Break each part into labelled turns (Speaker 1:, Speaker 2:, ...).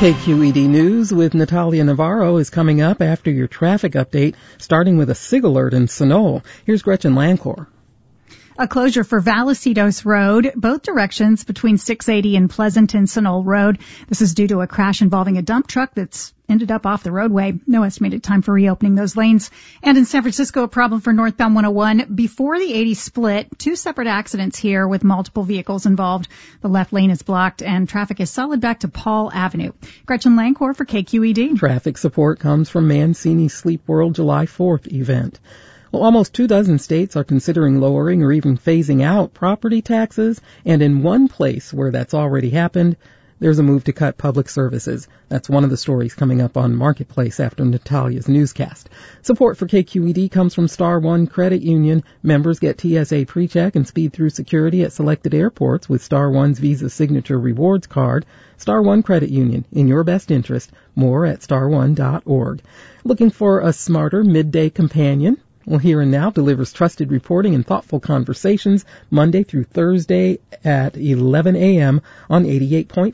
Speaker 1: KQED News with Natalia Navarro is coming up after your traffic update, starting with a SIG alert in Sunol. Here's Gretchen Lancor.
Speaker 2: A closure for Valicitos Road, both directions between 680 and Pleasant and Sunol Road. This is due to a crash involving a dump truck that's ended up off the roadway. No estimated time for reopening those lanes. And in San Francisco, a problem for northbound 101. Before the 80 split, two separate accidents here with multiple vehicles involved. The left lane is blocked and traffic is solid back to Paul Avenue. Gretchen Lancor for KQED.
Speaker 1: Traffic support comes from Mancini's Sleep World July 4th event. Well, almost 24 states are considering lowering or even phasing out property taxes, and in one place where that's already happened, there's a move to cut public services. That's one of the stories coming up on Marketplace after Natalia's newscast. Support for KQED comes from Star One Credit Union. Members get TSA PreCheck and speed through security at selected airports with Star One's Visa Signature Rewards Card. Star One Credit Union, in your best interest. More at starone.org. Looking for a smarter midday companion? Well, Here and Now delivers trusted reporting and thoughtful conversations Monday through Thursday at 11 a.m. on 88.5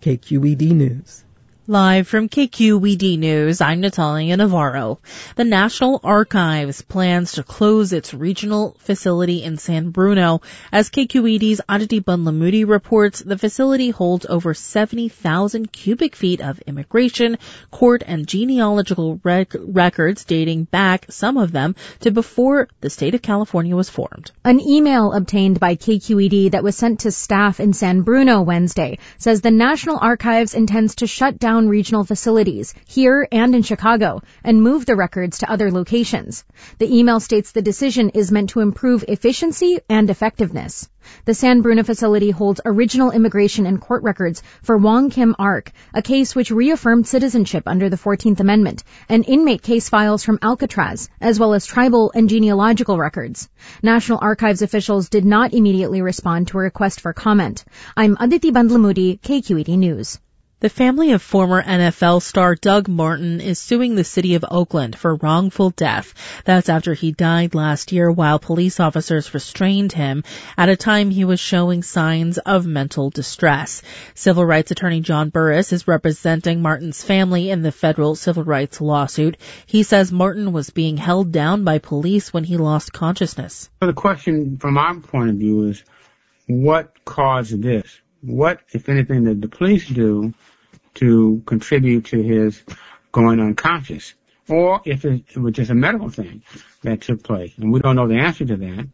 Speaker 1: KQED News.
Speaker 3: Live from KQED News, I'm Natalia Navarro. The National Archives plans to close its regional facility in San Bruno. As KQED's Aditi Bandlamudi reports, the facility holds over 70,000 cubic feet of immigration, court, and genealogical records dating back, some of them, to before the state of California was formed.
Speaker 4: An email obtained by KQED that was sent to staff in San Bruno Wednesday says the National Archives intends to shut down regional facilities here and in Chicago and move the records to other locations. The email states the decision is meant to improve efficiency and effectiveness. The San Bruno facility holds original immigration and court records for Wong Kim Ark, a case which reaffirmed citizenship under the 14th Amendment, and inmate case files from Alcatraz, as well as tribal and genealogical records. National Archives officials did not immediately respond to a request for comment. I'm Aditi Bandlamudi, KQED News.
Speaker 3: The family of former NFL star Doug Martin is suing the city of Oakland for wrongful death. That's after he died last year while police officers restrained him at a time he was showing signs of mental distress. Civil rights attorney John Burris is representing Martin's family in the federal civil rights lawsuit. He says Martin was being held down by police when he lost consciousness.
Speaker 5: The question from our point of view is, what caused this? What, if anything, did the police do to contribute to his going unconscious? Or if it was just a medical thing that took place. And we don't know the answer to that.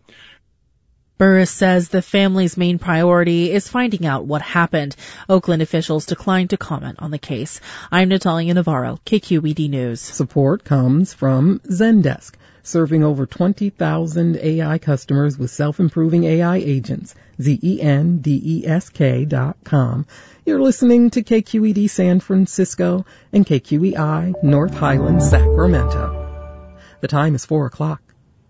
Speaker 3: Burris says the family's main priority is finding out what happened. Oakland officials declined to comment on the case. I'm Natalia Navarro, KQED News.
Speaker 1: Support comes from Zendesk, serving over 20,000 AI customers with self-improving AI agents. Zendesk.com. You're listening to KQED San Francisco and KQEI North Highland, Sacramento. The time is 4 o'clock.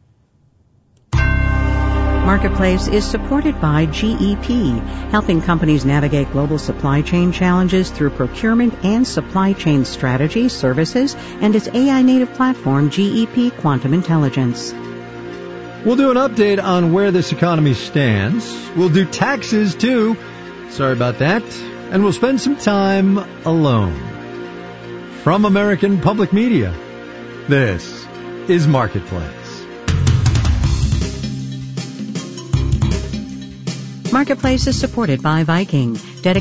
Speaker 6: Marketplace is supported by GEP, helping companies navigate global supply chain challenges through procurement and supply chain strategy, services, and its AI-native platform, GEP Quantum Intelligence.
Speaker 7: We'll do an update on where this economy stands. We'll do taxes, too. Sorry about that. And we'll spend some time alone. From American Public Media, this is Marketplace.
Speaker 6: Marketplace is supported by Viking,